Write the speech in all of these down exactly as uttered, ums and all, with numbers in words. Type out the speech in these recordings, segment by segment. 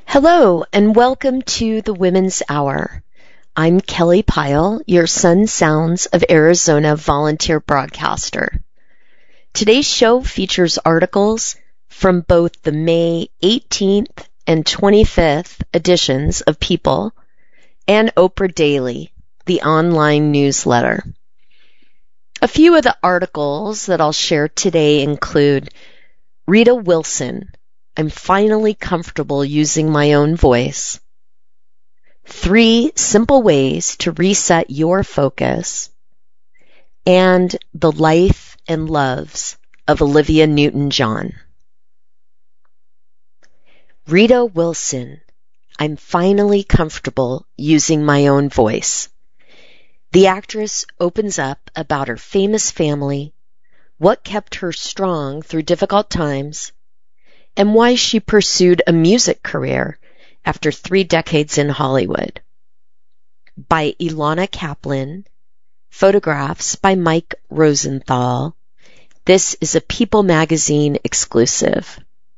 Hello, and welcome to the Women's Hour. I'm Kelly Pyle, your Sun Sounds of Arizona volunteer broadcaster. Today's show features articles from both the May eighteenth and twenty-fifth editions of People and Oprah Daily, the online newsletter. A few of the articles that I'll share today include Rita Wilson, I'm finally comfortable using my own voice. Three simple ways to reset your focus. And the life and loves of Olivia Newton-John. Rita Wilson, I'm finally comfortable using my own voice. The actress opens up about her famous family, what kept her strong through difficult times, and why she pursued a music career after three decades in Hollywood. By Ilana Kaplan, photographs by Mike Rosenthal. This is a People magazine exclusive.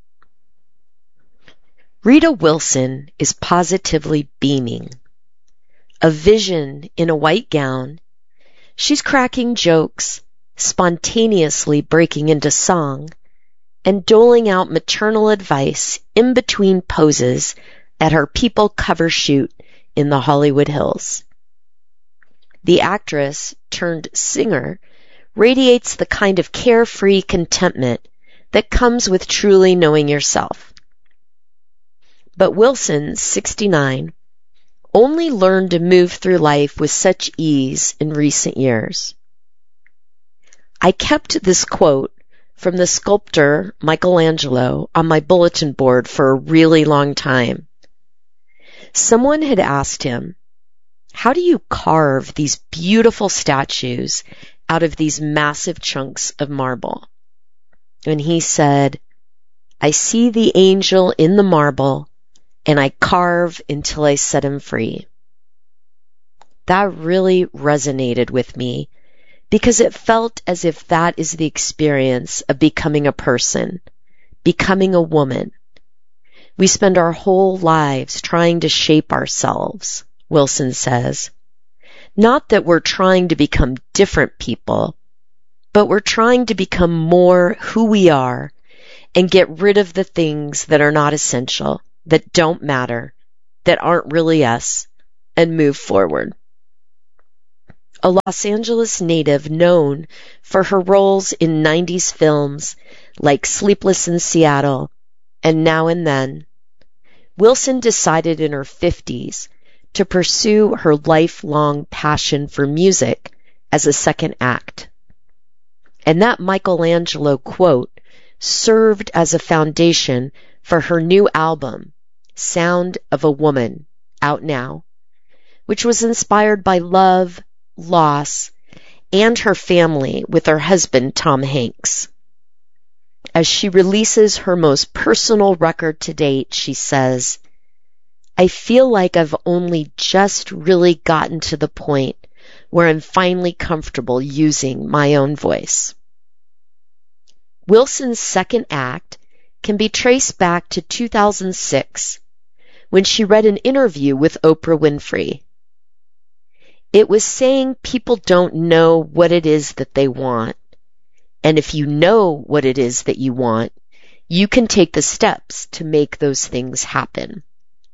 Rita Wilson is positively beaming. A vision in a white gown, she's cracking jokes, spontaneously breaking into song, and doling out maternal advice in between poses at her People cover shoot in the Hollywood Hills. The actress turned singer radiates the kind of carefree contentment that comes with truly knowing yourself. But Wilson, sixty-nine, only learned to move through life with such ease in recent years. I kept this quote from the sculptor Michelangelo on my bulletin board for a really long time. Someone had asked him, how do you carve these beautiful statues out of these massive chunks of marble? And he said, I see the angel in the marble and I carve until I set him free. That really resonated with me, because it felt as if that is the experience of becoming a person, becoming a woman. We spend our whole lives trying to shape ourselves, Wilson says. Not that we're trying to become different people, but we're trying to become more who we are and get rid of the things that are not essential, that don't matter, that aren't really us, and move forward. A Los Angeles native known for her roles in nineties films like Sleepless in Seattle and Now and Then, Wilson decided in her fifties to pursue her lifelong passion for music as a second act. And that Michelangelo quote served as a foundation for her new album, Sound of a Woman, out now, which was inspired by love, loss, and her family with her husband, Tom Hanks. As she releases her most personal record to date, she says, I feel like I've only just really gotten to the point where I'm finally comfortable using my own voice. Wilson's second act can be traced back to two thousand six, when she read an interview with Oprah Winfrey. It was saying people don't know what it is that they want. And if you know what it is that you want, you can take the steps to make those things happen.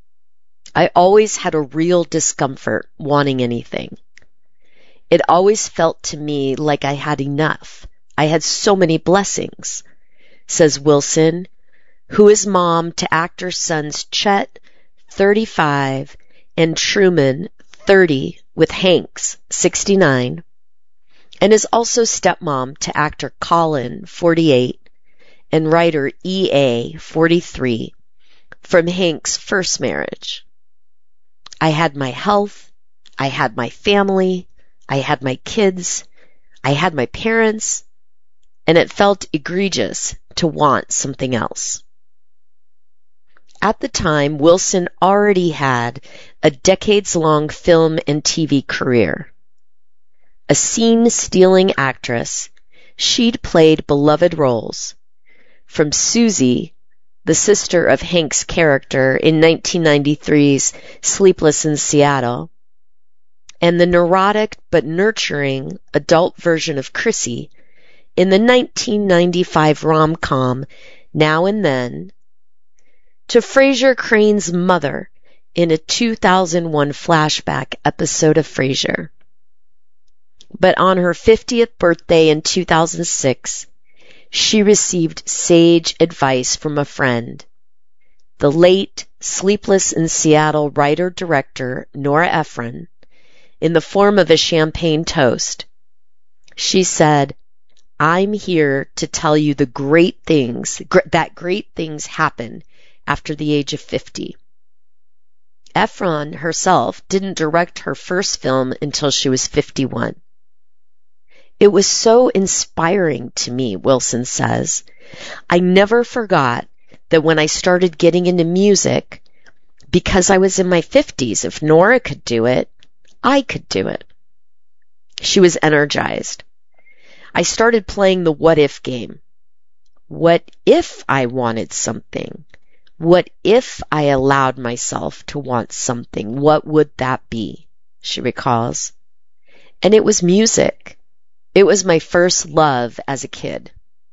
I always had a real discomfort wanting anything. It always felt to me like I had enough. I had so many blessings, says Wilson, who is mom to actor sons Chet, thirty-five, and Truman, thirty, with Hanks, sixty-nine, and is also stepmom to actor Colin, forty-eight, and writer E A, forty-three, from Hanks' first marriage. I had my health, I had my family, I had my kids, I had my parents, and it felt egregious to want something else. At the time, Wilson already had a decades-long film and T V career. A scene-stealing actress, she'd played beloved roles, from Susie, the sister of Hank's character in nineteen ninety-three's Sleepless in Seattle, and the neurotic but nurturing adult version of Chrissy in the nineteen ninety-five rom-com Now and Then, to Frasier Crane's mother in a two thousand one flashback episode of Frasier. But on her fiftieth birthday in two thousand six, she received sage advice from a friend, the late Sleepless in Seattle writer-director Nora Ephron, in the form of a champagne toast. She said, "I'm here to tell you the great things, gr- that great things happen after the age of fifty. Ephron herself didn't direct her first film until she was fifty-one. It was so inspiring to me, Wilson says. I never forgot that when I started getting into music, because I was in my fifties, if Nora could do it, I could do it." She was energized. "I started playing the what if game. What if I wanted something? What if I allowed myself to want something? What would that be?" she recalls. And it was music. It was my first love as a kid.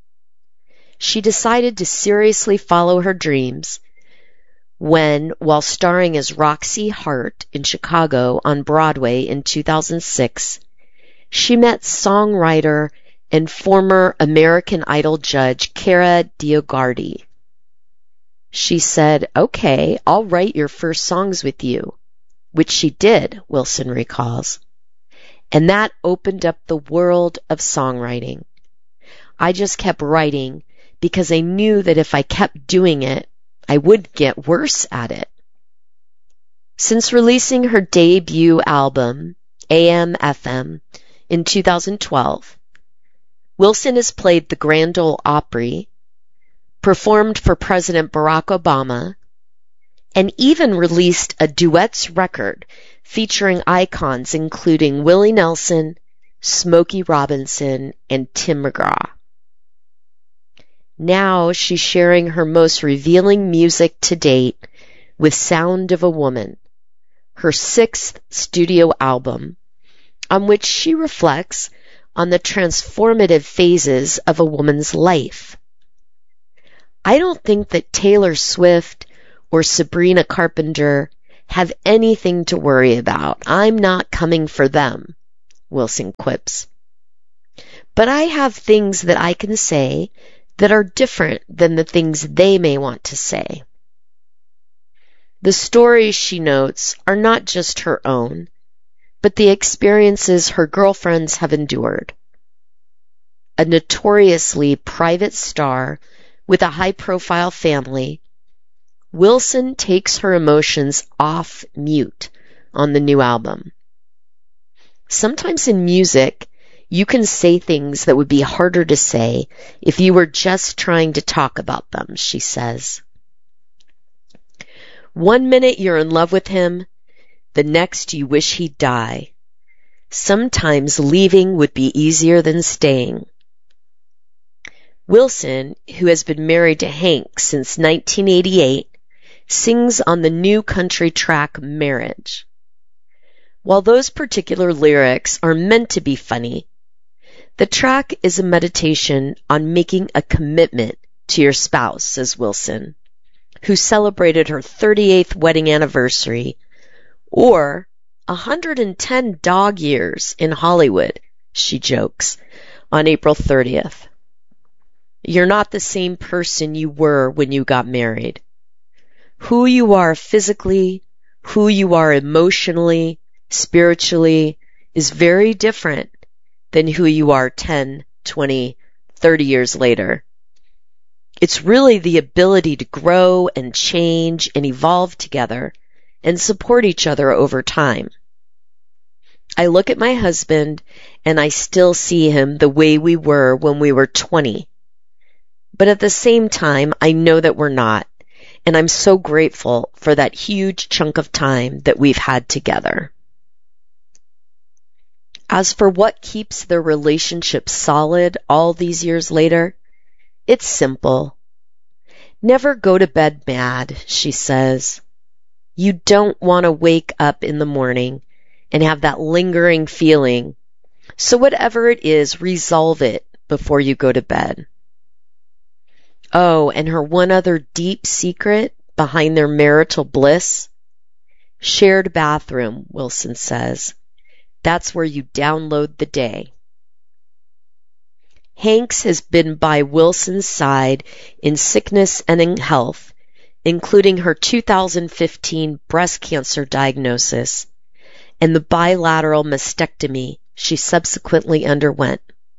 She decided to seriously follow her dreams when, while starring as Roxy Hart in Chicago on Broadway in two thousand six, she met songwriter and former American Idol judge Kara DioGuardi. She said, "Okay, I'll write your first songs with you," which she did, Wilson recalls. And that opened up the world of songwriting. I just kept writing because I knew that if I kept doing it, I would get worse at it. Since releasing her debut album, A M F M, in two thousand twelve, Wilson has played the Grand Ole Opry, performed for President Barack Obama, and even released a duets record featuring icons including Willie Nelson, Smokey Robinson, and Tim McGraw. Now she's sharing her most revealing music to date with Sound of a Woman, her sixth studio album, on which she reflects on the transformative phases of a woman's life. I don't think that Taylor Swift or Sabrina Carpenter have anything to worry about. I'm not coming for them, Wilson quips. But I have things that I can say that are different than the things they may want to say. The stories, she notes, are not just her own, but the experiences her girlfriends have endured. A notoriously private star with a high-profile family, Wilson takes her emotions off mute on the new album. Sometimes in music, you can say things that would be harder to say if you were just trying to talk about them, she says. One minute you're in love with him, the next you wish he'd die. Sometimes leaving would be easier than staying. Wilson, who has been married to Hank since nineteen eighty-eight, sings on the new country track Marriage. While those particular lyrics are meant to be funny, the track is a meditation on making a commitment to your spouse, says Wilson, who celebrated her thirty-eighth wedding anniversary, or one hundred ten dog years in Hollywood, she jokes, on April thirtieth. You're not the same person you were when you got married. Who you are physically, who you are emotionally, spiritually, is very different than who you are ten, twenty, thirty years later. It's really the ability to grow and change and evolve together and support each other over time. I look at my husband and I still see him the way we were when we were twenty. But at the same time, I know that we're not, and I'm so grateful for that huge chunk of time that we've had together. As for what keeps their relationship solid all these years later, it's simple. Never go to bed mad, she says. You don't want to wake up in the morning and have that lingering feeling. So whatever it is, resolve it before you go to bed. Oh, and her one other deep secret behind their marital bliss? Shared bathroom, Wilson says. That's where you download the day. Hanks has been by Wilson's side in sickness and in health, including her two thousand fifteen breast cancer diagnosis and the bilateral mastectomy she subsequently underwent.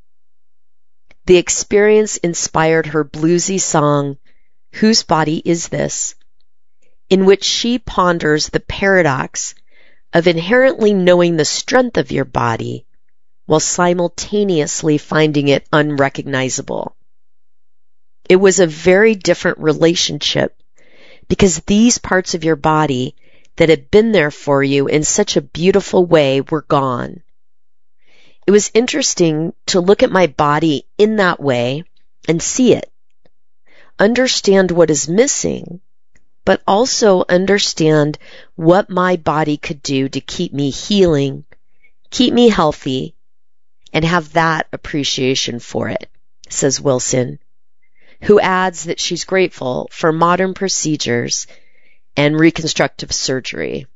The experience inspired her bluesy song, Whose Body Is This?, in which she ponders the paradox of inherently knowing the strength of your body while simultaneously finding it unrecognizable. It was a very different relationship because these parts of your body that had been there for you in such a beautiful way were gone. It was interesting to look at my body in that way and see it, understand what is missing, but also understand what my body could do to keep me healing, keep me healthy, and have that appreciation for it, says Wilson, who adds that she's grateful for modern procedures and reconstructive surgery.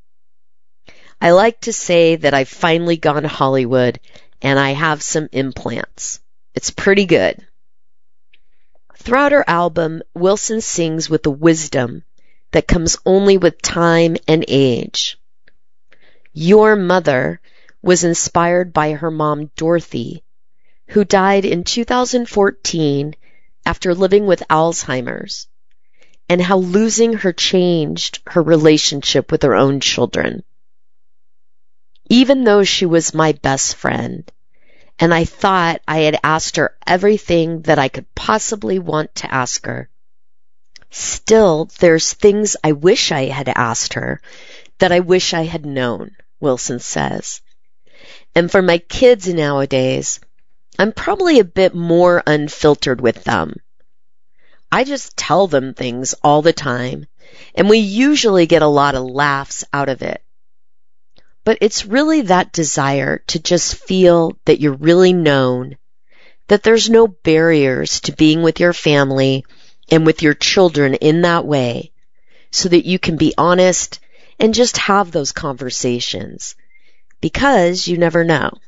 I like to say that I've finally gone to Hollywood and I have some implants. It's pretty good. Throughout her album, Wilson sings with a wisdom that comes only with time and age. Your Mother was inspired by her mom, Dorothy, who died in two thousand fourteen after living with Alzheimer's, and how losing her changed her relationship with her own children. Even though she was my best friend, and I thought I had asked her everything that I could possibly want to ask her, still there's things I wish I had asked her that I wish I had known, Wilson says. And for my kids nowadays, I'm probably a bit more unfiltered with them. I just tell them things all the time, and we usually get a lot of laughs out of it. But it's really that desire to just feel that you're really known, that there's no barriers to being with your family and with your children in that way, so that you can be honest and just have those conversations, because you never know.